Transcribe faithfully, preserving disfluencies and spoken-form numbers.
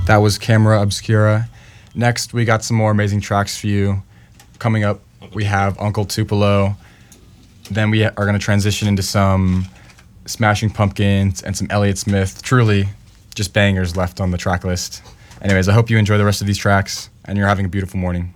That was Camera Obscura. Next, we got some more amazing tracks for you. Coming up, we have Uncle Tupelo. Then we are going to transition into some Smashing Pumpkins and some Elliott Smith. Truly, just bangers left on the track list. Anyways, I hope you enjoy the rest of these tracks, and you're having a beautiful morning.